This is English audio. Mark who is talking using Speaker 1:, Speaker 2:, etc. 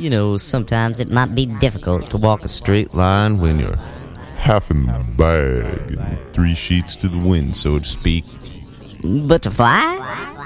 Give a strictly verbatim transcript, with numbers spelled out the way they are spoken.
Speaker 1: you know, sometimes it might be difficult to walk a straight line when you're
Speaker 2: half in the bag and three sheets to the wind, so to speak.
Speaker 1: But to fly?